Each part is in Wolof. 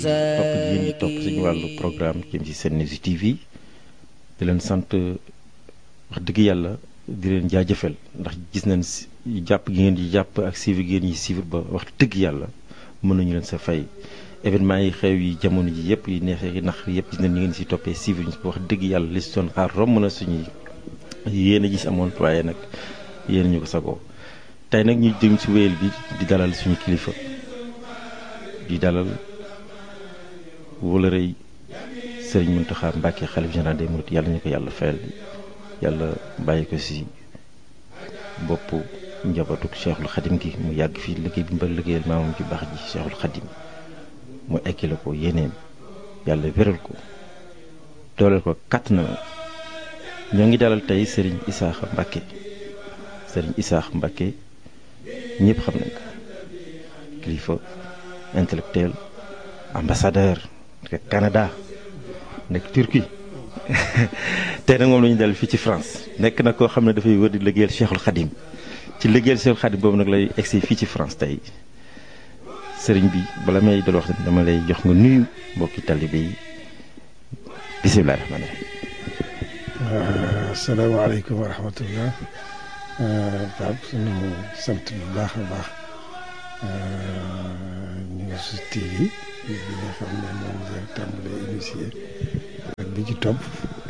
topp gi ngeen di topp suñu wàllu programme jëm ci Senews TV di leen sant wax dëgg yàlla di leen jaajëfal ndax gis nañ jàpp gi ngeen di jàpp ak suivre gi ngeen ñi suivre ba wax dëgg yàlla mën nañu leen sa fay événement yi xew yi jamono ji yëpp yi neexee yi nax yëpp gis nañ ñi ngeen si toppee suivre ñu wax dëgg yàlla li si doon xaar romb na suñuy yéen a gis amoon waaye nag yéen ñu ko sagoo tey nag ñu jëm si wéyal bi di dalal suñu kilifa di dalal wala rëy Serigne Mountakha Mbacké xalif général des mourides yàlla ñu ko yàlla fayal yàlla bàyyi ko si bopp njabootuk Cheikhul Khadim gi mu yàgg fii liggéey bi mu bari liggéeyal maamam ci baax ji Cheikhul Khadim mu ekkile ko yéeneem yàlla wéral ko dooleel ko kàtt na ñoo ngi dalal tey Serigne Issakha Mbacké Serigne Issakha Mbacké ñëpp xam nañ ko kilifa intellectuel ambassadeur nekk Canada nekk Turquie tey nag moom la ñu dal fii ci France nekk na koo xam ne dafay wër di liggéeyal Cheikhul Khadim ci liggéeyal Cheikhul Khadim boobu nag lay egsi fii ci France tey sëriñ bi bala may dal wax dama lay jox nga nuyu mbokki talibé yi bisimilah rahmaani rahiim. asalaamaaleykum wa rahmatullah. Pape sunu sant bu baax a baax News TV bi nga xam ne moom la tàmbalee initié ak bi ci topp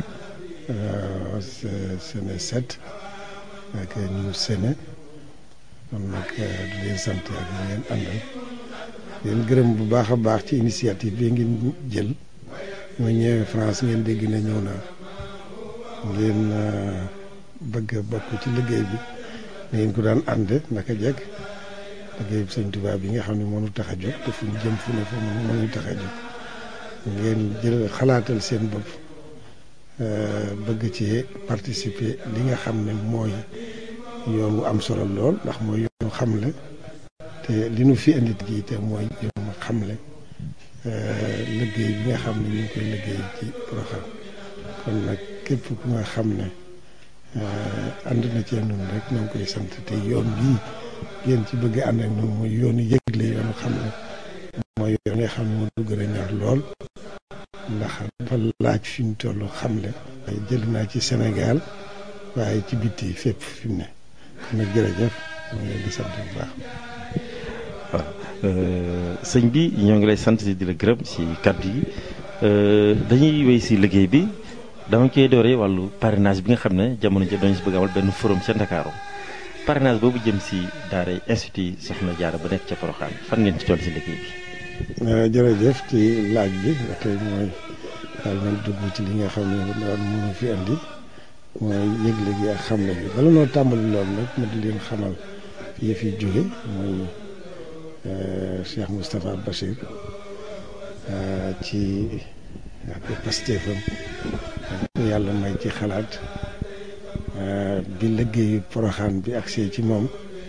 Séné 7 ak News Séné kon nag di leen sant ak li ngeen àndal leen gërëm bu baax a baax ci initiative bi ngeen jël ma ñëwee France ngeen dégg na ñëw naa ngeen bëgg a bokk ci liggéey bi ngeen ko daan ànde naka jekk liggéey bi Sëñ Tuubaa bi nga xam ne moo ñu tax a jóg te fu ñu jëm fu ne fa moo ñu tax a jóg ngeen jël xalaatal seen bopp bëgg ci participer li nga xam ne mooy yoon wu am solo lool ndax mooy yoonu xamle te li nu fi indi gi te mooy yoonu xamle liggéey bi nga xam ne ñu ngi koy liggéey ci Porokhane kon nag képp ku nga xam ne ànd na cee noonu rek ñoo ngi koy sant te yoon bii ngeen ci bëgg ànd ak noonu mooy yoonu yëgle yoonu xamle mooy yoon nga xam ne moo du gën a ñor lool ndax dafa laaj fi mu toll xamle waaye jël naa ci Sénégal waaye ci bitti fépp fi mu ne kon nag jërëjëf ñoo ngi leen di sant bu baax. waaw sëñ bi ñoo ngi lay sant di la gërëm si kàddu yi dañuy wéy si liggéey bi dama koy dooree wàllu parrainage bi nga xam ne jamono ji dañu si bëgg amal benn forum ca Ndakaaru parrainage boobu jëm si daara institut Soxna Jaara ba nekk ca Porokhane fan ngeen ci toll si liggéey bi. jërëjëf ci laaj bi tey mooy daal nañ dugg ci li nga xam ne daal mënu fi andi mooy yëgle gi ak xamle bi bala noo tàmbali loolu nag ma di leen xamal yëf yi jóge mooy Cheikh Moustapha Bachir ci ak pastéefam yàlla may ci xalaat bi liggéeyu Porokhane bi agsee ci moom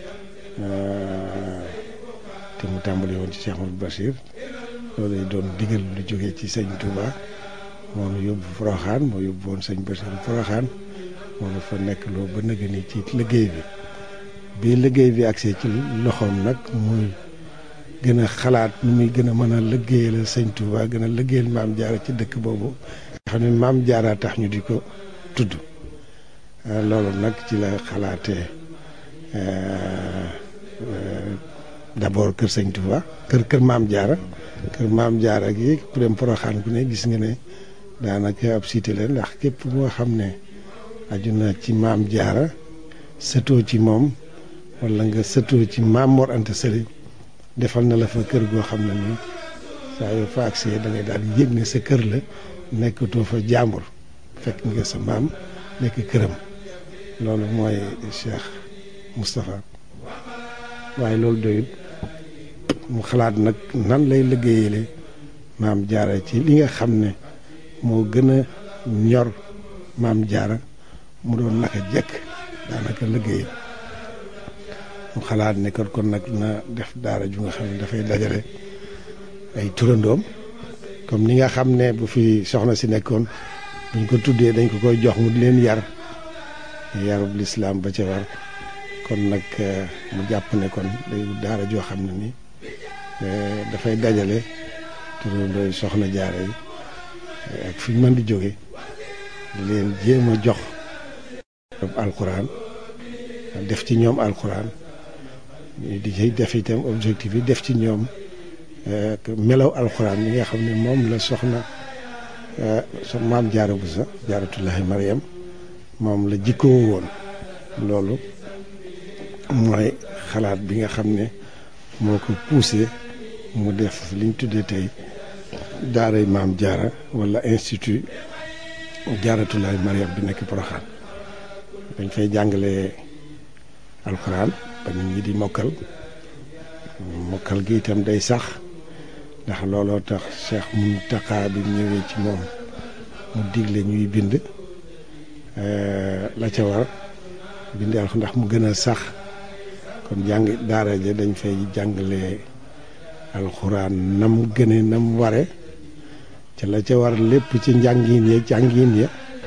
te mu tàmbali woon ci Cheikh Mouhamadou Bachir loolu lay doon digal lu jógee ci sëñ Touba moo nu yóbbu Porokhane moo yóbbu woon sëñ Bachir Porokhane moo nu fa nekk loo ba nëgë ni ci liggéey bi liggéey bi agsee ci loxoom nag muy gën a xalaat nu muy gën a mën a liggéeyal sëñ Touba gën a liggéeyal Maam Jaara ci dëkk boobu nga xam ne Maam Jaara tax ñu di ko tudd loolu nag ci la xalaatee d'abord kër sëñ Touba kër Maam Jaara gi ku dem Porokhane ku ne gis nga ne daanaka ab cité la ndax képp moo xam ne aju na ci Maam Jaara sëtoo ci moom wala nga sëtoo ci Maam Mor Anta Sali defal na la fa kër goo xam ne ni saa yoo fa agsee da ngay daal di yëg ne sa kër la nekkatoo fa jàmbur fekk nga sa maam nekk këram loolu mooy Cheikh Moustapha waaye loolu doyut mu xalaat nag nan lay liggéeyale Maam Jaara ci li nga xam ne moo gën a ñor Maam Jaara mu doon naka jekk daanaka liggéey mu xalaat ne kon nag na def daara ju nga xam ne dafay dajale ay turandoom comme ni nga xam ne bu fi soxna si nekkoon buñ ko tuddee dañ ko koy jox mu di leen yarub lislaam ba ca war kon nag mu jàpp ne kon day daara joo xam ne ni dafay dajale turandoo soxna jaara yi ak fi ñu mën di jóge di leen jéem a jox alxuraan def ci ñoom alxuraan di ci def itam objectif yi def ci ñoom melaw alxuraan yi nga xam ne moom la soxna maam jaara Buso jaaratullahi Mariam moom la jikkoo woon. loolu mooy xalaat bi nga xam ne moo ko poussé mu def liñ tuddee tey daaray maam jaara wala institut jaaratullahi Mariam bi nekk Porokhane. dañ fay jàngale alxuraan ba nit ñi di mokkal gi itam day sax ndax looloo tax Cheikh Mountakha bi ñëwee ci moom mu digle ñuy bind la ca war bind alxuraan ndax mu gën a sax kon jàng daara ja dañ fay jàngale alxuraan nam gëne nam ware ca la ca war lépp ci njàngin ya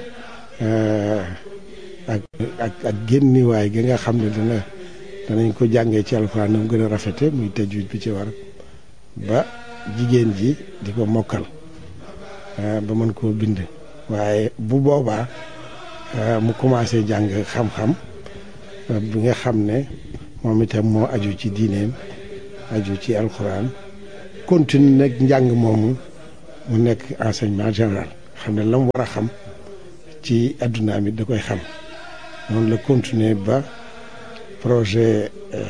ak génniwaay gi nga xam ne danañ ko jàngee ci alxuraan nam gën a rafete muy tajwid bi ci war ba jigéen ji di ko mokkal ba mën koo bind waaye bu boobaa mu commencé jàng xam-xam bi nga xam ne moom itam moo aju ci diineem aju ci alxuraan continue nag njàng moomu mu nekk enseignement général xam ne la mu war a xam ci adduna mi da koy xam noonu la continuer ba projet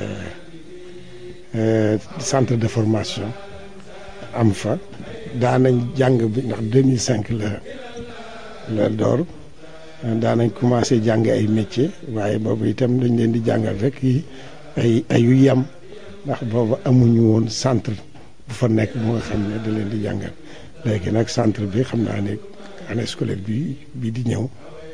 centre de formation am fa daanañ jàng bi ndax 2005 la door daanañ commencé jàng ay métier waaye boobu itam dañ leen di jàngal rek ay yu yam ndax boobu amuñu woon centre bu fa nekk bu nga xam ne da leen di jàngal léegi nag centre bi xam naa ne année scolaire bi di ñëw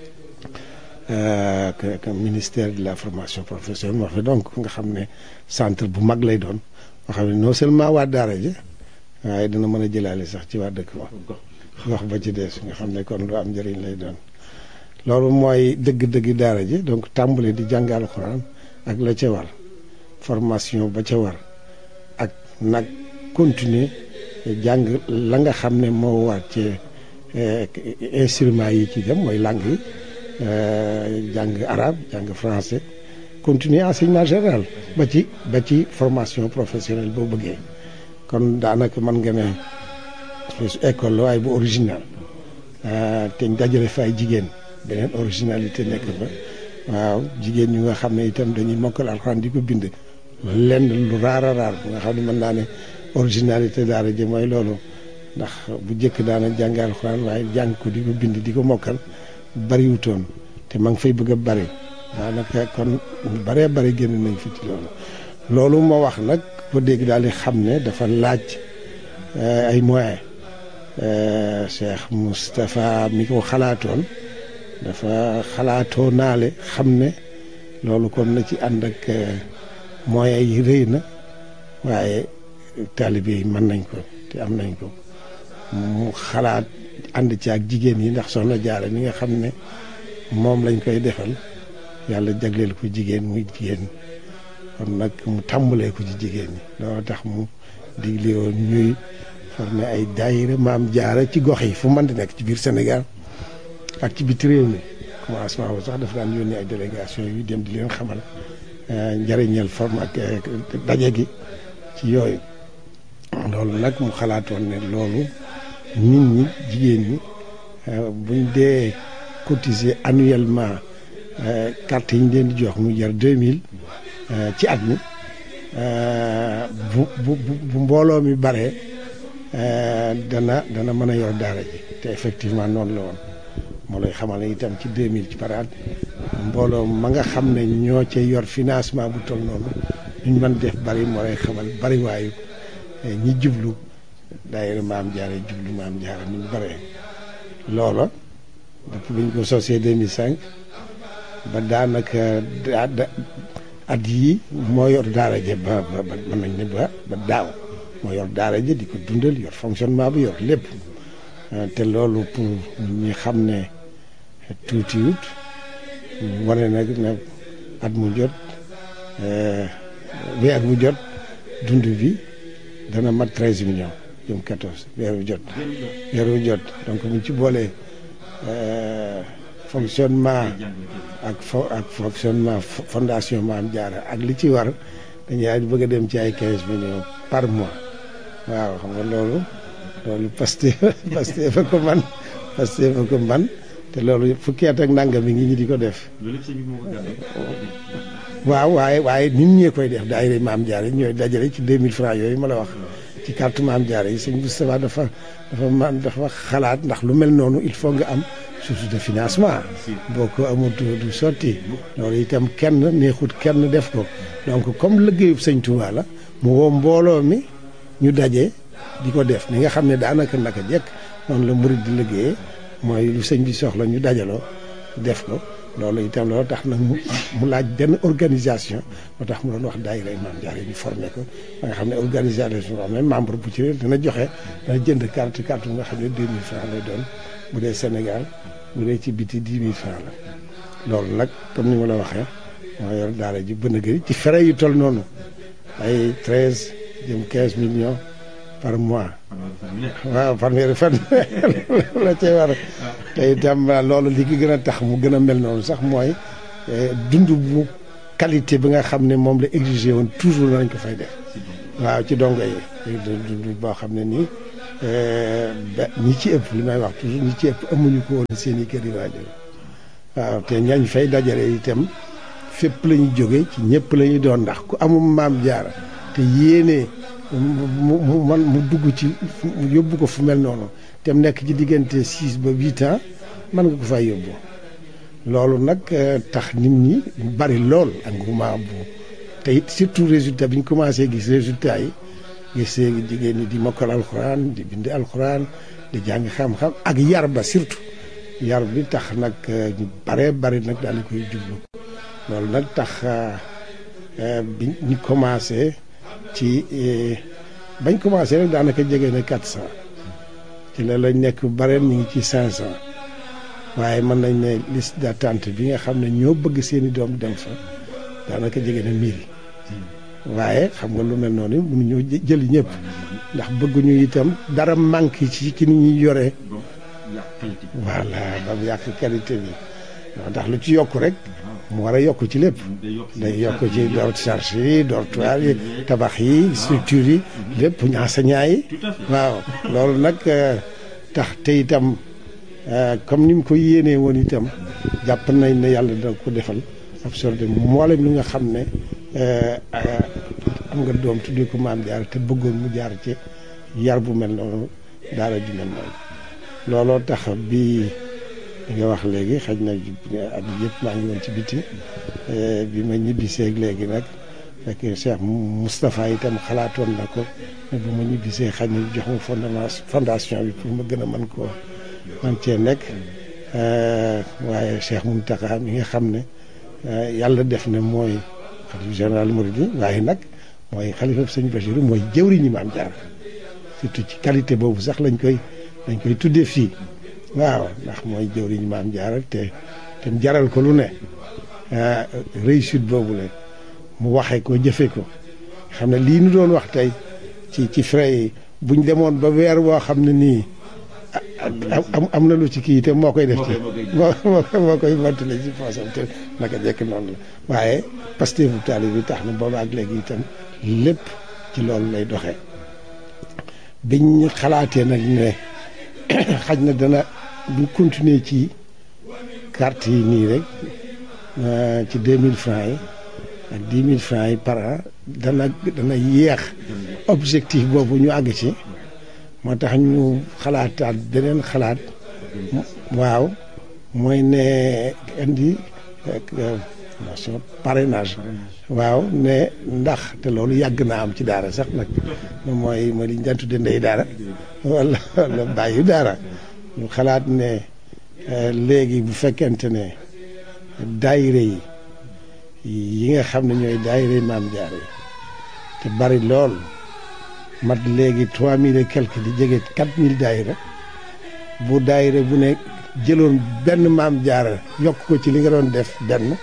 que ministère de la formation professionnelle moo fi donc nga xam ne centre bu mag lay doon nga xam ne non seulement waa daara ji waaye dina mën a jëlaale sax ci waa dëkk ba gox ba ci des nga xam ne kon lu am njëriñ lay doon loolu mooy dëgg-dëgg daara ji donc tàmbale di jàng alxuraan ak la ca war formation ba ca war ak nag continuer jàng la nga xam ne moo war ci instruments yi ci dem mooy langue yi jàng arabe jàng français continuer enseignement général ba ci formation professionnelle boo bëggee kon daanaka mën nga ne école la waaye bu original te dajale fa ay jigéen beneen originalité nekk fa waaw jigéen ñu nga xam ne itam dañuy mokkal alxuraan di ko bind lenn lu raar a raar bu nga xam ne mën naa ne originalité daara ji mooy loolu ndax bu njëkk daana jàng alxuraan waaye jàng ko di ko bind di ko mokkal bariwutoon te ma ngi fay bëgg a bari daanaka kon baree bari génn nañ fi ci loolu moo wax nag ko dégg daal di xam ne dafa laaj ay moyens Cheikh Moustapha mi ko xalaatoon dafa xalaatoo naale xam ne loolu kon na ci ànd ak moyens yi rëy na waaye taalibe yi mën nañ ko te am nañ ko mu xalaat ànd ci ak jigéen yi ndax soxna Jaara mi nga xam ne moom lañ koy defal yàlla jagleel ko jigéen muy jigéen kon nag mu tàmbalee ko ci jigéen ñi loolu tax mu digle woon ñuy former ay daayira maam Jaara ci gox yi fu mën di nekk ci biir Sénégal ak ci biti réew mi commencement bu sax dafa daan yónnee ay délégation yu dem di leen xamal njëriñal forme ak daje gi ci yooyu loolu nag mu xalaatoon ne loolu nit ñi jigéen ñi buñ dee cotiser annuellement carte yi ñu leen di jox mu jar 2000 ci at mi bu mbooloo mi baree dana mën a yor daara ji te effectivement noonu la woon moo lay xamal ne itam ci 2000 ci par at mbooloo ma nga xam ne ñoo cay yor financement bu toll noonu ñu mën def bari moo lay xamal bari waayu ñi jublu daayira maam Jaara jublu maam Jaara ni mu baree loola depuis bi ñu ko sosee 2005 ba daanaka at yii moo yor daara ja ba mën nañ ne ba daaw moo yor daara ja di ko dundal yor fonctionnement bi yor lépp te loolu pour ñi xam ne tuutiwut wane nag ne at mu jot weer mu jot dund bi dana mat 13 millions jëm 14 weeru jot donc bu ñu ci boolee fonctionnement ak fonctionnement fondation Maam Jaara ak li ci war dañuy bëgg a dem ci ay 15 millions par mois waaw xam nga loolu Pastef fa ko man te loolu fukki at ak nangam mi ngi ñi di ko def. waaw waaye nit ñee koy def daayira Maam Jaara yi ñooy dajale ci 2000 francs yooyu ma la wax ci carte Maam Jaara yi sëñ Moustapha dafa xalaat ndax lu mel noonu il faut nga am source de financement boo ko amul du sotti loolu itam kenn neexut kenn def ko donc comme liggéeyub sëñ Touba la mu woo mbooloo mi ñu daje di ko def ni nga xam ne daanaka naka jekk noonu la murid di liggéeyee mooy lu sëñ bi soxla ñu dajaloo def ko loolu itam loolu tax nag mu laaj benn organisation moo tax mu doon wax daayira Maam Jaara yi ñu formé ko ba nga xam ne organisation boo xam ne membre bu ci dina joxe dana jënd carte bu nga xam ne 2000 francs lay doon bu dee Sénégal bu dee ci biti 10 000 francs la loolu nag comme ni ma la waxee moo yor daara ji bën a gëri ci frais yu toll noonu ay 13 jëm 15 millions par mois waaw fanweeri fan la cay war te itam loolu li ki gën a tax mu gën a mel noonu sax mooy dund bu qualité bi nga xam ne moom la exigé woon toujours nañ ko fay def waaw ci dongo yi dund boo xam ne nii ñi ci ëpp li may wax toujours ñi ci ëpp amuñu ko woon seen i kër yi waajur waaw te ñañ fay dajale itam fépp la ñu jóge ci ñëpp la ñu doon ndax ku amul Maam Jaara te yéenee mu dugg ci mu yóbbu ko fu mel noonu te mu nekk ci diggante 6 ba 8 ans mën nga ko fay yóbbu loolu nag tax nit ñi bari lool engouement bu te it surtout résultat bi ñu commencé gis résultat yi gisee jigéen ñi di mokkal alxuraan di bind alxuraan di jàng xam-xam ak yar ba surtout yar bi tax nag ñu bari nag daal di koy jublu loolu nag tax bi ñu commencé ci bañ commencé rek daanaka jege na 400 ci la lañ nekk bareen ñu ngi ci 500 waaye mën nañ ne liste d'attente bi nga xam ne ñoo bëgg seeni doom dem fa daanaka jege na 1000 waaye xam nga lu mel noonu mënuñoo jëli ñëpp ndax bëgguñu itam dara manque ci ni ñuy yoree voilà ba mu yàq qualité bi ndax lu ci yokk rek mu war a yokk ci lépp day yokk ci charge yi dortoir yi tabax yi structure yi lépp enseignants yi waaw loolu nag tax te itam comme ni mu ko yéenee woon itam jàpp nañ ne yàlla dina ko defal absorbé mboolem li nga xam ne am nga doom tuddee ko Maam Jaara te bëggoon mu jaar ci yar bu mel noonu daara ju mel noonu looloo tax bi nga wax léegi xaj na at yëpp maa ngi woon ci biti bi ma ñibbiseeg léegi nag fekk Cheikh Moustapha itam xalaatoon na ko ne bu ma ñibbisee xaj na jox ma fondation bi pour ma gën a mën koo man cee nekk waaye Cheikh Mountakha mi nga xam ne yàlla def na mooy xalifa général Mouride waaye nag mooy xalifa sëñ Bachir mooy jëwriñu Maam Jaara surtout ci qualité boobu sax dañ koy tuddee fii waaw ndax mooy jëwriñu Maam Jaara te jaral ko lu ne réussite boobu la mu waxee ko jëfee ko xam ne lii nu doon wax tey ci frais yi buñ demoon ba weer woo xam ne nii am na lu ci kii te moo koy def ci moo koy mottale ci poosam te naka jekk noonu la waaye Pastef bu taalib bi tax na booba ak léegi itam lépp ci loolu lay doxee biñ xalaatee nag ne xaj na dana bu continuer ci carte yi nii rek ci 2000 francs yi ak 10 000 francs yi par an dana yéex objectif boobu ñu àgg ci moo tax ñu xalaataat beneen xalaat waaw mooy ne indi parrainage waaw ne ndax te loolu yàgg naa am ci daara sax nag mooy li ñu daan tudde ndey daara wala bàyyi daara ñu xalaat ne léegi bu fekkente ne daayira yi nga xam ne ñooy daayira Maam Jaara yi te bari lool mat léegi 3000 et quelque di jege 4000 daayira bu daayira bu ne jëloon benn Maam Jaara yokk ko ci li nga doon def benn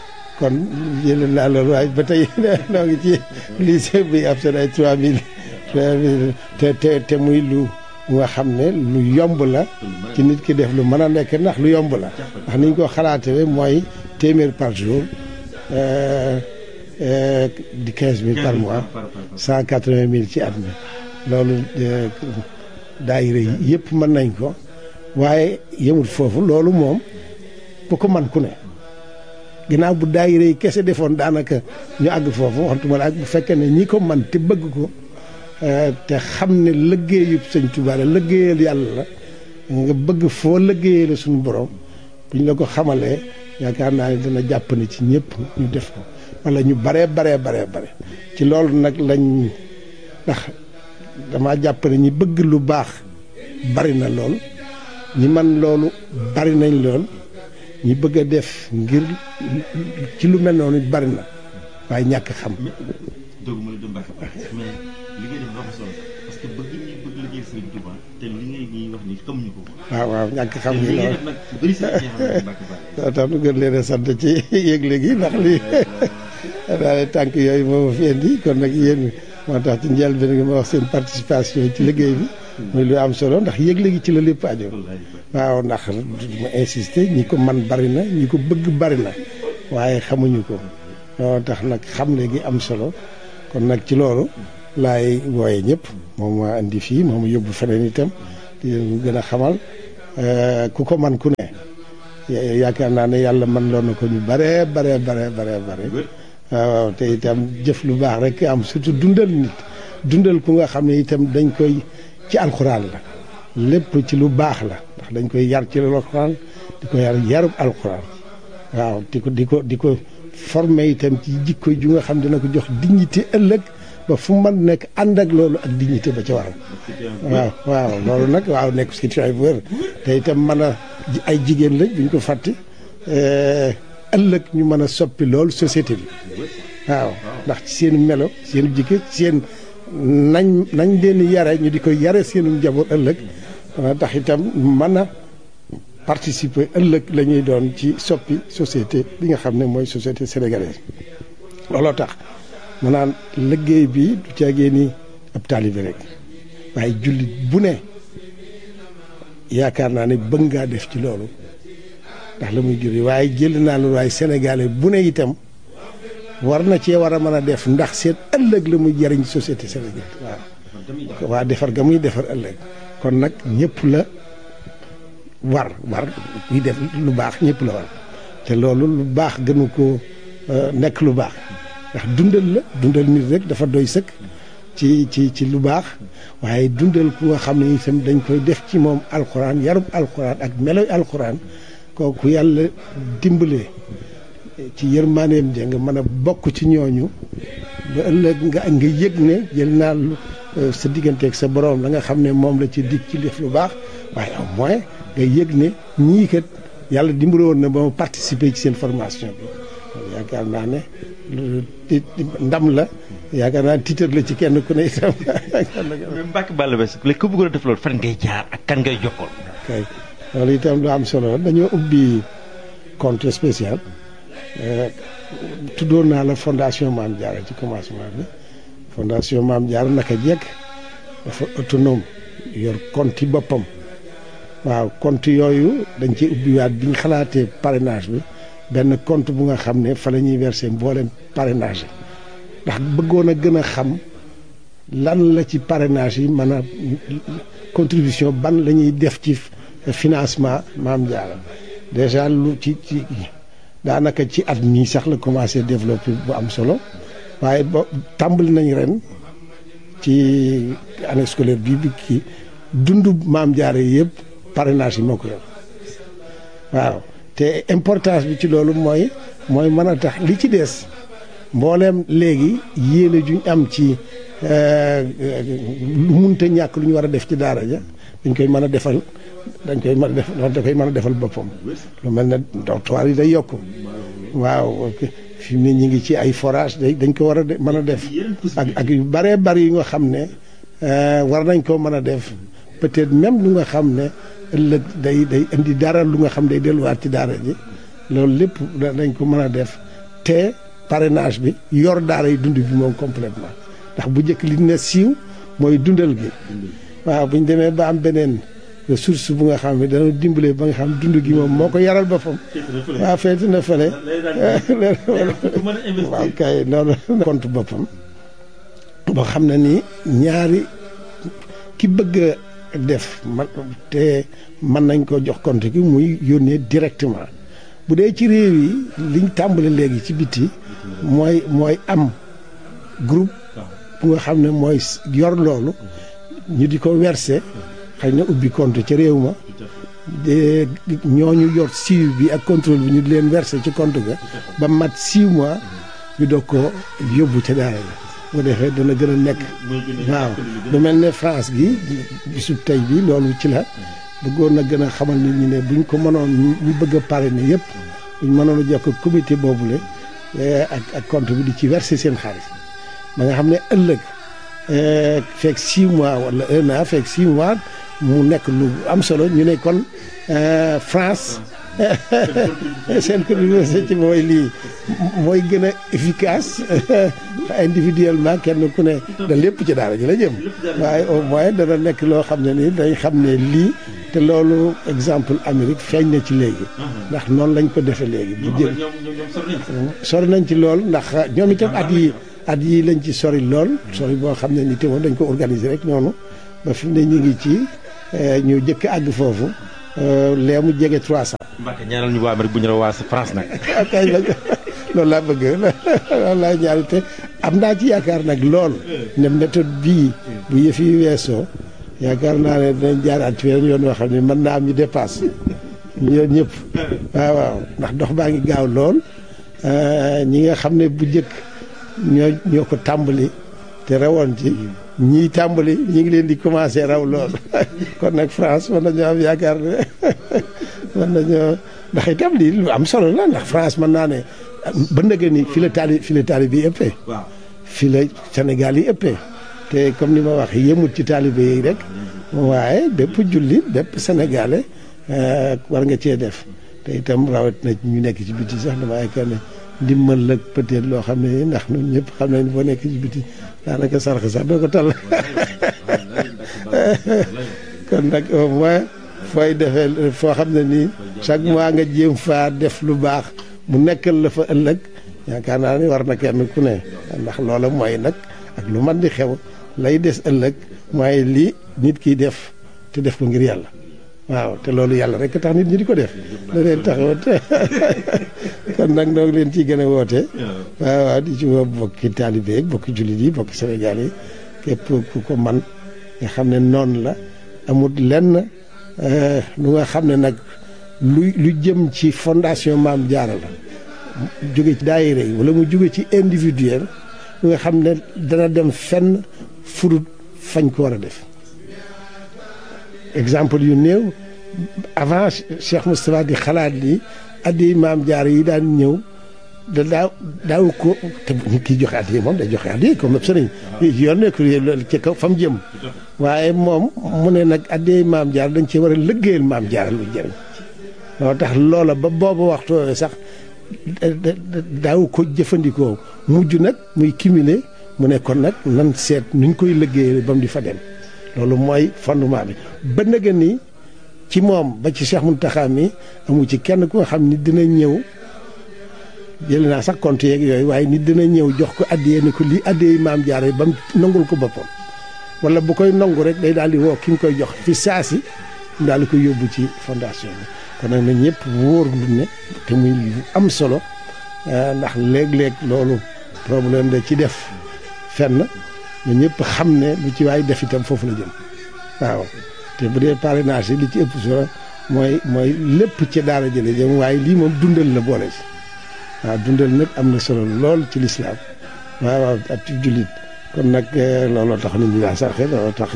kon jëloon naa loolu waaye ba tey noo ngi ci lycée bi ab seen ay 3000 te muy lu nga xam ne lu yomb la ci nit ki def lu mën a nekk ndax lu yomb la ndax niñ ko xalaatee mooy téeméer par jour di 15 000 par mois 180 000 ci at mi loolu daayira yi yëpp mën nañ ko waaye yemul foofu loolu moom ku ko man ku ne ginnaaw bu daayira yi kese defoon daanaka ñu àgg foofu waxtuma la ak bu fekkee ne ñi ko man te bëgg ko te xam ne liggéeyu Sëñ Tuubaa la liggéeyal yàlla la nga bëgg foo liggéeyee la suñu borom buñ la ko xamalee yaakaar naa ne dana jàpp ne ci ñëpp ñu def ko wala ñu bare ci loolu nag lañ ndax dama jàpp ne ñi bëgg lu baax bari na lool ñi man loolu bari nañ lool ñi bëgg a def ngir ci lu mel noonu bari na waaye ñàkk xam. doguma la dem Mbacke mais li ngay def dafa solo parce que bëgg liggéey Sëriñ Tuubaa te li ngay ñuy wax ni xamuñu ko. waaw ñàkk xam gi loolu nag bëri sa Mbacke Balla. tax nu gën leen a sant ci yëgle gi ndax lii daal tànk yooyu moo ma fi indi kon nag yéen moo tax ci njëlbéen gi ma wax seen participation ci liggéey bi. muy lu am solo ndax yëgle gi ci la lépp aajo. waaw ndax ma insister ñi ko man bari na ñi ko bëgg bari na waaye xamuñu ko moo tax nag xamle gi am solo kon nag ci loolu laay wooye ñëpp moom ma indi fii moom yóbbu feneen itam di leen gën a xamal ku ko man ku ne yaakaar naa ne yàlla man loon na ko ñu bare waaw te itam jëf lu baax rek am surtout dundal ku nga xam ne itam dañ koy ci alxuraan la lépp ci lu baax la ndax dañ koy yar ci alxuraan di ko yarub alxuraan waaw di ko formé itam ci jikko ju nga xam dina ko jox dignité ëllëg ba fu man nekk ànd ak loolu ak dignité ba ca waral waaw loolu nag waaw nekk situation bu wér te itam mën a ay jigéen lañ buñ ko fàtte ëllëg ñu mën a soppi loolu société bi waaw ndax ci seen melo seen jikko seen nañ leen yare ñu di ko yare seenu njaboot ëllëg dana tax itam mën a participer ëllëg la ñuy doon ci soppi société bi nga xam ne mooy société sénégalaise looloo tax ma naan liggéey bi du caagee ni ab taalibe rek waaye jullit bu ne yaakaar naa ne bëgg ngaa def ci loolu ndax la muy juri waaye jël naa loolu waaye sénégalais bu ne itam war na cee war a mën a def ndax seen ëllëg la muy jariñ société sénégalaise waaw defar ga muy defar ëllëg kon nag ñëpp la war kuy def lu baax ñëpp la war te loolu lu baax gënu ko nekk lu baax ndax dundal nit rek dafa doy sëkk ci lu baax waaye dundal ku nga xam ne itam dañ koy def ci moom alxuraan yarub alxuraan ak meloy alxuraan kooku yàlla dimbalee ci yërmaaneem ja nga mën a bokk ci ñooñu ba ëllëg nga yëg ne jël naa sa digganteeg sa borom la nga xam ne moom la ci dig ci def lu baax waaye au moins nga yëg ne ñii kat yàlla dimbale woon na ba ma participer ci seen formation bi yaakaar naa ne ndam la yaakaar naa tiitar la ci kenn ku ne itam. mais Mbacke Balla Basse léegi ku bëggoon a def loolu fan ngay jaar ak kan ngay jokkoon. kay loolu itam lu am solo dañoo ubbi compte spécial tuddoon naa la fondation Mame Diarra ci commencement bi fondation Mame Diarra naka jekk dafa autonome yor compte yi boppam waaw compte yooyu dañ ci ubbiwaat bi ñu xalaatee parrainage bi benn compte bu nga xam ne fa la ñuy verser mboolem parrainage yi ndax bëggoon a gën a xam lan la ci parrainage yi mën a contribution ban la ñuy def ci financement Mame Diarra déjà lu ci daanaka ci at mii sax la commencé développer bu am solo waaye ba tàmbali nañ ren ci année scolaire bi kii dundu Mame Diarra yi yëpp parrainage yi moo ko yor waaw te importance bi ci loolu mooy mën a tax li ci des mbooleem léegi yéene juñ am ci lu munta ñàkk lu ñu war a def ci daara ja dañ koy mën a defal da koy mën a defal boppam lu mel ne dortoir yi day yokk waaw fi mu ne ñi ngi ci ay forage dañ ko war a mën a def ak yu bëree bëri yu nga xam ne war nañ koo mën a def peut-être même lu nga xam ne ëllëg day indi dara lu nga xam day delluwaat ci daara ji loolu lépp dañ ko mën a def te parrainage bi yor daara yi dund bi moom complètement ndax bu njëkk li ne siiw mooy dundal gi waaw bu ñu demee ba am beneen ressource bu nga xam ne dana dimbale ba nga xam dund gi moom moo ko yaral boppam waaw feeti na fële waaw kay noonu compte boppam boo xam ne ni ñaari ki bëgg a def te mën nañ ko jox compte gi muy yónnee directement bu dee ci réew yi liñ tàmbale léegi ci biti mooy am groupe bu nga xam ne mooy yor loolu ñu di ko verser xëy na ubbi compte ca réew ma ñooñu yor suivi bi ak contrôle bi ñu di leen verser ci compte ga ba mat 6 mois ñu doog ko yóbbu ca daara la bu defee dana gën a nekk waaw lu mel ne France gi bisub tey bi loolu ci la bëggoon na gën a xamal nit ñi ne buñ ko mënoon ñu bëgg a parrainer yëpp buñ mënoon a jokk comité boobule ak compte bi di ci verser seen xaalis ba nga xam ne ëllëg fekk 6 mois wala 1 an fekk 6 mois mu nekk lu am solo ñu ne kon France seen contribution ci mooy lii mooy gën a efficace individuellement kenn ku ne da lépp ci daara ji la jëm waaye au moins dana nekk loo xam ne ni dañ xam ne lii te loolu exemple Amérique feeñ na ci léegi ndax noonu lañ ko defee léegi bu jël sori nañ ci lool ndax ñoom itam at yi lañ ci sori lool sori boo xam ne ni te woon dañ ko organiser rek noonu ba fi mu ne ñu ngi ci ñu jëkk àgg foofu lee mu jege 300. Mbacke ñaanal ñu waa Amérique bu ñu la waa France nag. kay loolu laa bëgg loolu laa ñaari te am naa ci yaakaar nag lool ne méthode bii bu yëf yi weesoo yaakaar naa ne dinañ jaaraat ci weneen yoon yoo xam ne mën naa am ñu dépasse ñoom ñëpp waaw ndax dox baa ngi gaaw lool ñi nga xam ne bu njëkk ñoo ko tàmbali te rawoon ci ñii tàmbali ñu ngi leen di commencé raw lool kon nag France mën nañoo am yaakaar ne mën nañoo ndax itam lii lu am solo la ndax France mën naa ne ba ndëgë ni fi la taali bi ëppee fi la Sénégal yi ëppee te comme ni ma wax yëmut ci taalibe yi rek waaye bépp jullit bépp sénégalais war nga cee def te itam rawat na ñu nekk ci biti sax dama yaakaar ne ndimbal la peut-être loo xam ne ndax ñun ñëpp xam nañ boo nekk ci biti daanaka sarax sax doo ko tal kon nag au moins fooy defee foo xam ne nii chaque mois nga jéem faa def lu baax mu nekkal la fa ëllëg yaakaar naa ni war na kenn ku ne ndax loola mooy nag ak lu man di xew lay des ëllëg mooy lii nit kiy def te def ko ngir yàlla waaw te loolu yàlla rek tax nit ñi di ko def la leen taxawat kon nag noo ngi leen ciy gën a woote waaw di ci woo bokki taalibe yi bokki jullit yi bokki Sénégal yi képp ku ko man nga xam ne noonu la amul lenn lu nga xam ne nag lu jëm ci fondation Maam Jaara la jóge ci daayira yi wala mu jóge ci individuel lu nga xam ne dana dem fenn furut fañ ko war a def exemple yu néew avant Cheikh Moustapha di xalaat lii addi Maam Jaara yi daan ñëw daaw ko te nit ki joxe addi moom day joxe addi comme sëriñ yoon nekk ci kaw fa mu jëm waaye moom mu ne nag addi Maam Jaara dañ cee war a liggéeyal Maam Jaara lu jëriñ loo tax loola ba boobu waxtu sax daaw ko jëfandikoo mujj nag muy cumuler mu ne kon nag nan seet nuñ koy liggéeyal ba mu di fa dem loolu mooy fondement bi ba nëgë ni ci moom ba ci Cheikh Mountakha mi amu ci kenn ku nga xam ni dina ñëw jël naa sax compte yeeg yooyu waaye nit dina ñëw jox ko addiyee ni ko lii addiyee Maam Jaara ba mu nangul ko boppam wala bu koy nangu rek day daal di woo ki nga koy jox fi saasi mu daal di koy yóbbu ci fondation bi kon nag na ñëpp wóor lu ne te muy lu am solo ndax léeg-léeg loolu problème da ci def fenn ñun ñëpp xam ne lu ci waay def itam foofu la jëm waaw te bu dee parrainage yi li ci ëpp solo mooy lépp ci daara jële jëm waaye lii moom dundal la boole ci waaw dundal nag am na solo lool ci lislaam waaw ak ci jullit kon nag looloo tax nit ñi daa sarxe looloo tax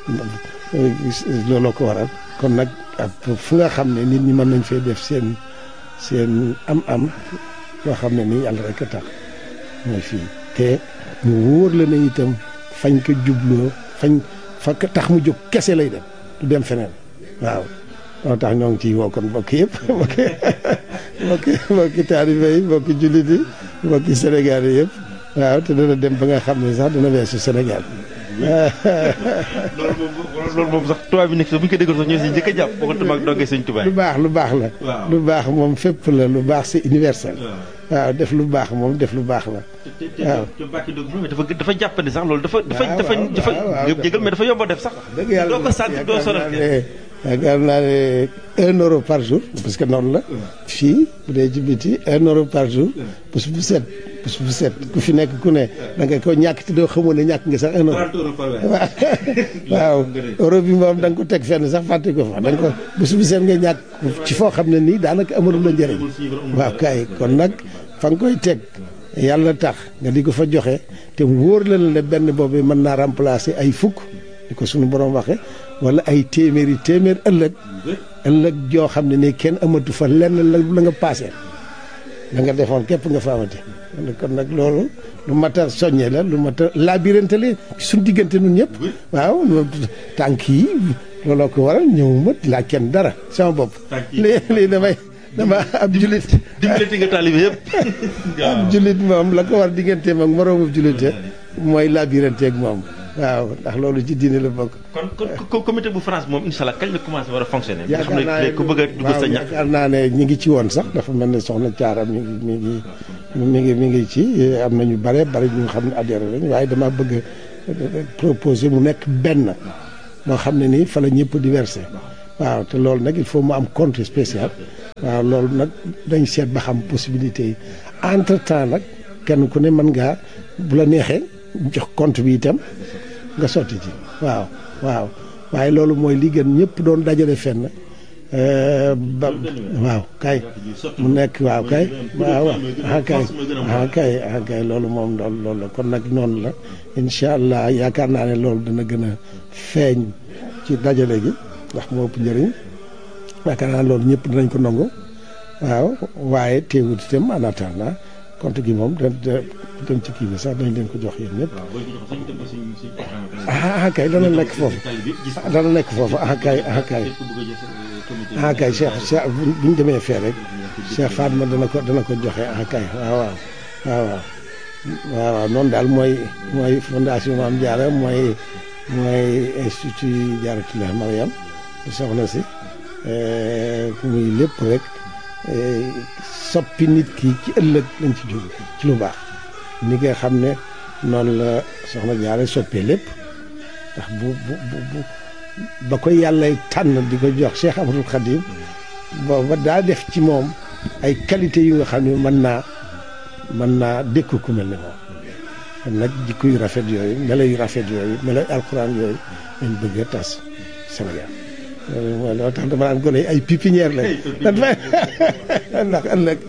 looloo ko waral kon nag fu nga xam ne nit ñi mën nañ fee def seen am-am yoo xam ne nii yàlla rek a tax mooy fii te mu wóor la ne itam fañ ko jubloo fa tax mu jóg kese lay dem du dem feneen waaw moo tax ñoo ngi ciy woo kon mbokk yëpp mbokki taalibe yi mbokki jullit yi mbokki Sénégal yi yëpp waaw te dana dem ba nga xam ne sax dana weesu Sénégal loolu moom sax tubaab bi nekk sax bu ñu ko déggoon sax ñoo si njëkk a jàpp boo ko tubaab dongee sëñ Tuubaa. lu baax la. lu baax moom fépp la lu baax c'est universel. waaw def lu baax moom def lu baax la. waaw te Mbacke Ndiob dafa jàppandi sax loolu dafa jégal mais dafa yomb a def sax. dëgg yàlla doo ko sant doo sonal yaakaar naa ne 1 euro par jour parce que noonu la. fii bu dee ci biti 1 euro par jour. bés bu set ku fi nekk ku ne da nga ko ñàkk te doo xamoon ne ñàkk nga sax 1 euro. waaw euro bi moom da nga ko teg fenn sax fàtte ko fa da nga ko bés bu set nga ñàkk ci foo xam ne nii daanaka amalul la njëriñ. waaw kay kon nag fa nga koy teg yàlla tax nga di ko fa joxe te wóor la ne benn boobu mën naa remplacer ay fukk di ko suñu borom waxe wala ay téeméer ëllëg joo xam ne nii kenn amatu fa lenn la nga paase la nga defoon képp nga fa amati kon nag loolu lu mat a soññe la lu mat a labirante la suñu diggante nun ñëpp waaw tànk yi looloo ko waral ñëwuma laa kenn dara sama bopp lii dama ab julit dimbalati nga taalibe yëpp ab julit moom la ko war digganteem ak moroomu julite mooy labirante ak moom waaw ndax loolu ci diine la bokk. kon comité bu France moom incha allah kañ la commencé war a fonctionner. nga xam ne ku bëgg a dugg sa ñax. yaakaar naa ne ñi ngi ci woon sax dafa mel ne soxna Thiara mi ngi ci am na ñu bari ñu xam ne adhéré lañ waaye dama bëgg a proposer mu nekk benn moo xam ne nii fa la ñëpp di versé waaw te loolu nag il faut mu am compte spécial waaw loolu nag dañ seet ba xam possibilité yi entre temps nag kenn ku ne mën ngaa bu la neexee jox compte bi itam. nga sotti ci waaw waaye loolu mooy li gën ñëpp doon dajale fenn waaw kay mu nekk waaw kay kay loolu moom loolu la kon nag noonu la incha allah yaakaar naa ne loolu dana gën a feeñ ci dajale gi ndax moo ëpp njëriñ yaakaar naa loolu ñëpp dinañ ko nangu waaw waaye teewut itam en attendant compte gi moom dem ci kii bi sax dañ leen ko jox yéen ñëpp. kay dana nekk foofu kay Cheikh bu ñu demee fee rek Cheikh Fatma dana ko joxe kay waaw noonu daal mooy fondation Mame Diarra mooy institut Diarratoulah Mariam di soxna si muy lépp rek soppi nit ki ci ëllëg lañ ci jóge ci lu baax ni nga xam ne noonu la soxna Diarra soppee lépp ndax bu ba ko yàlla tànn di ko jox Cheikh Ahmadou Khadim booba daa def ci moom ay qualité yu nga xam ne mën naa dékku ku mel ne moom kon nag jikko yu rafet yooyu melo yu rafet yooyu melo alxuraan yooyu lañ bëgg a tas Sénégal loolu mooy loo tax dama naan gone ay pépinière lañ ndax ëllëg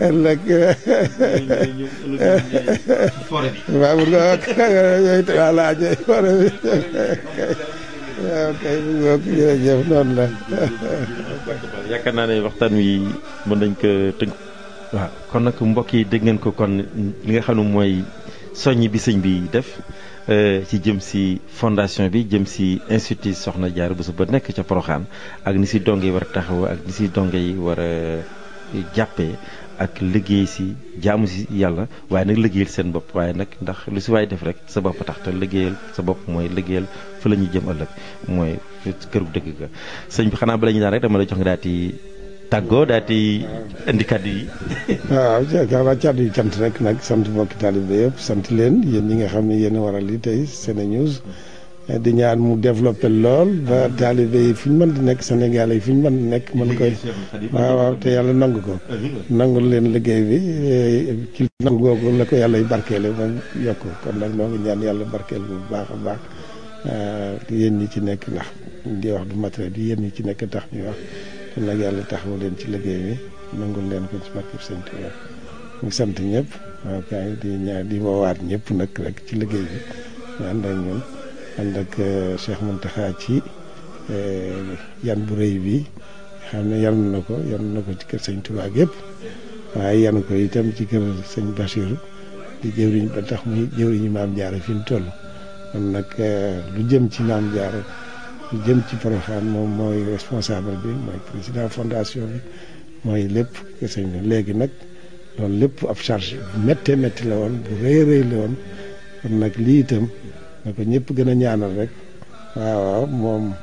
waaw bu nga yooyu voilà forêt bi waaw kay bu nga jërëjëf noonu la yaakaar naa ne waxtaan wi mën nañ ko tënk waaw kon nag mbokk yi dégg ngeen ko kon li nga xam ne mooy soññ bi sëñ bi def ci jëm si fondation bi jëm si institut Soxna Diarra Bousso ba nekk ca Porokhane ak ni si donge yi war a taxaw ak ni si donge yi war a jàppee ak liggéey si jaamu si yàlla waaye nag liggéeyal seen bopp waaye nag ndax lu si waay def rek sa bopp tax te liggéeyal sa bopp mooy liggéeyal fa la ñuy jëm ëllëg mooy këru dëgg ga sëñ bi xanaa bala ñu daan rek dama la jox nga daal di tàggoo daal di indi kàddu yi. waaw jaakaar kàddu yi cant rek nag sant mbokki taalibe yëpp sant leen yéen ñi nga xam ne yéen a waral li tey SeneNews di ñaan mu développé lool ba taalibe yi fu ñu mën di nekk Sénégal yi fu ñu mën di nekk mën koy waaw te yàlla nangu ko nangul leen liggéey bi ci nangu googu la ko yàlla barkeele ba yokk kon nag noo ngi ñaan yàlla barkeel bu baax a baax yéen ñi ci nekk ndax di wax du matériel di yéen ñi ci nekk tax ñuy wax kon nag yàlla taxawu leen ci liggéey bi nangul leen ko ci barkeb Sëñ Tuubaa ñu sant ñëpp waaw kay di ñaan di woowaat ñëpp nag rek ci liggéey bi ñu ànd ak ñun ànd ak Cheikh Mountakha ci yan bu rëy bi xam ne yan na ko ci kër Sëñ Tuubaa yëpp waaye yan ko itam ci kër Sëñ Bassirou di jëwriñ ba tax muy jëwriñu Maam Diarra fi mu toll kon nag lu jëm ci Maam Diarra lu jëm ci Porokhane moom mooy responsable bi mooy président fondation bi mooy lépp kër sëñ bi léegi nag loolu lépp ab charge bu méttee métti la woon bu rëy la woon kon nag lii itam na ko ñëpp gën a ñaanal rek waaw moom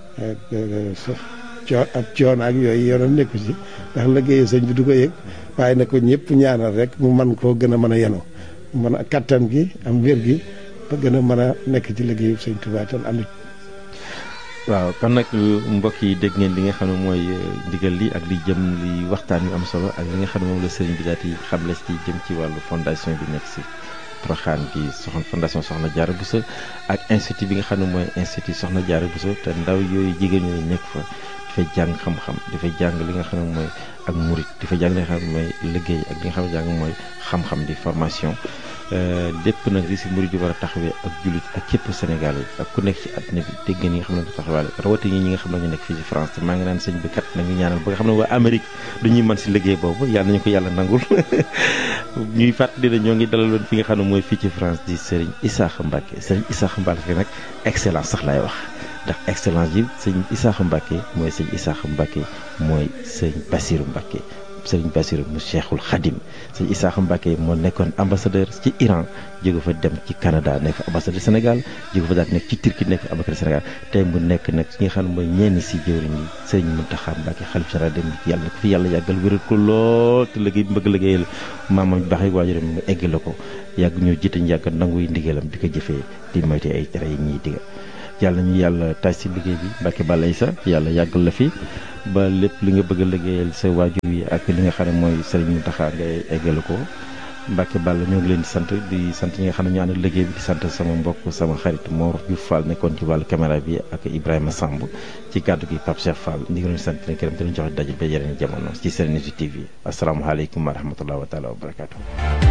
ab coon ak yooyu yoonam nekku ci ndax liggéeyu sëñ bi du ko yëg waaye na ko ñëpp ñaanal rek mu man koo gën a mën a yenu mën a kattan gi am wér gi ba gën a mën a nekk ci liggéeyu sëñ Tuubaa tan ànd. waaw kon nag mbokk yi dégg ngeen li nga xam ne mooy ndigal li ak li jëm li waxtaan yu am solo ak li nga xam ne moom la sëriñ bi daal di xamle ci jëm ci wàllu fondation bi nekk si Porokhane bi fondation Soxna Diarra Bousso ak institut bi nga xam ne mooy institut Soxna Diarra Bousso te ndaw yooyu jigéen ñooyu nekk fa dafay jàng xam-xam dafay jàng li nga xam ne mooy ak murit dafay jàng li nga xam ne mooy liggéey ak li nga xam ne jàng mooy xam-xam di formation lépp nag li si murit di war a taxawee ak jullit ak képp Sénégal yi ak ku nekk ci àddina bi dégg ngeen ñi nga xam ne du taxawaale rawatina ñi nga xam ne ñu nekk fii ci France te maa ngi naan sëñ bi kat nañu ñaanal ba nga xam ne waa Amérique du ñuy mën si liggéey boobu yàlla nañu ko yàlla nangul ñuy fàttali ne ñoo ngi dalaloon fi nga xam ne mooy fii ci France di Serigne Issakha Mbacké Serigne Issakha Mbacké nag excellence sax laay wax ndax excellence yi sëñ Issakha Mbacké mooy sëñ Issakha Mbacké mooy sëñ Bassirou Mbacké Serigne Bassirou mu Cheikhul Khadim sëñ Issakha Mbacké moo nekkoon ambassadeur ci Iran jóge fa dem ci Canada nekk fa ambassadeur Sénégal jóge fa daal nekk ci Turquie nekk fa ambassadeur Sénégal tey mu nekk nag ci nga xam ne mooy ñenn si jëwriñ yi Serigne Mountakha Mbacké xalif général dem yàlla na ko fi yàlla yàggal wéral ko lool te liggéey bi bëgg liggéeyal maamam baax yi waajuram mu egg la ko yàgg ñoo jiite ñu yàgg nangu yi ndigalam di ko jëfee di moyte ay tere yi ñuy digal yàlla ñu yàlla taaj si liggéey bi Mbacké Balla Issa yàlla yàggal la fi ba lépp li nga bëgg a liggéeyal sa waajur yi ak li nga xam ne mooy Serigne Mountakha ngay eggale ko Mbacké Balla ñoo ngi leen di sant ñi nga xam ne ñu ànd ak liggéey bi di sant sama mbokk sama xarit Mor Diouf Fall nekkoon ci wàllu caméra bi ak Ibrahima Samb ci kàddu gi Pape Cheikh Fall ñu ngi leen sant leen gërëm di leen jox daje ba yeneen jamono ci Serenity TV asalaamaaleykum wa rahmatulah wa taala wa barakaatu.